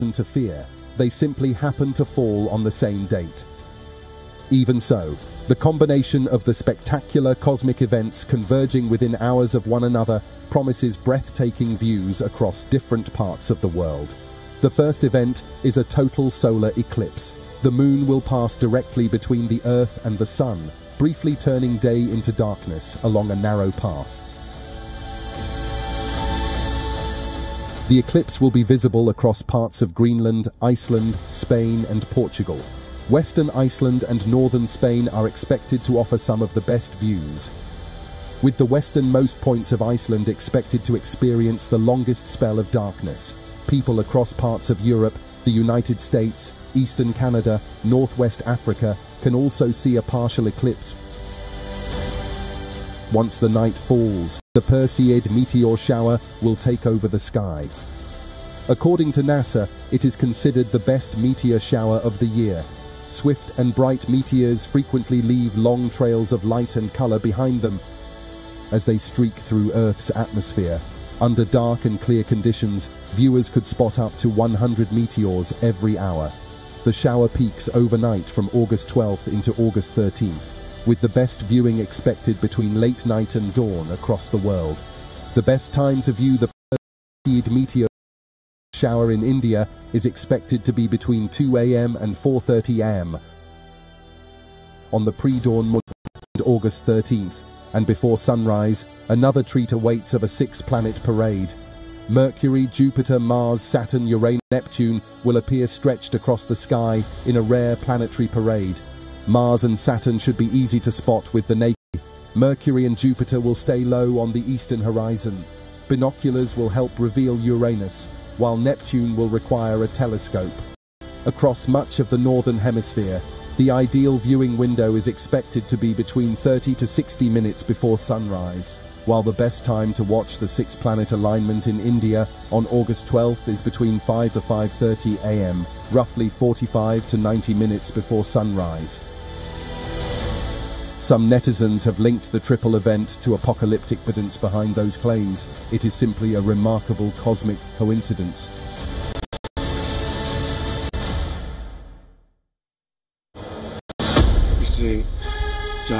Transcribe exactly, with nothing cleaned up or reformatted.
to fear, they simply happen to fall on the same date. Even so, the combination of the spectacular cosmic events converging within hours of one another promises breathtaking views across different parts of the world. The first event is a total solar eclipse. The moon will pass directly between the Earth and the Sun, briefly turning day into darkness along a narrow path. The eclipse will be visible across parts of Greenland, Iceland, Spain, and Portugal. Western Iceland and northern Spain are expected to offer some of the best views, with the westernmost points of Iceland expected to experience the longest spell of darkness. People across parts of Europe, the United States, eastern Canada, northwest Africa can also see a partial eclipse. Once the night falls, the Perseid meteor shower will take over the sky. According to NASA, it is considered the best meteor shower of the year. Swift and bright meteors frequently leave long trails of light and color behind them as they streak through Earth's atmosphere. Under dark and clear conditions, viewers could spot up to one hundred meteors every hour. The shower peaks overnight from August twelfth into August thirteenth, with the best viewing expected between late night and dawn across the world. The best time to view the Perseid meteor shower in India is expected to be between two A M and four thirty A M on the pre-dawn morning of August thirteenth, and before sunrise, another treat awaits of a six-planet parade. Mercury, Jupiter, Mars, Saturn, Uranus, Neptune will appear stretched across the sky in a rare planetary parade. Mars and Saturn should be easy to spot with the naked eye. Mercury and Jupiter will stay low on the eastern horizon. Binoculars will help reveal Uranus, while Neptune will require a telescope. Across much of the northern hemisphere, the ideal viewing window is expected to be between thirty to sixty minutes before sunrise, while the best time to watch the six-planet alignment in India on August twelfth is between five to five thirty A M, roughly forty-five to ninety minutes before sunrise. Some netizens have linked the triple event to apocalyptic evidence behind those claims. It is simply a remarkable cosmic coincidence.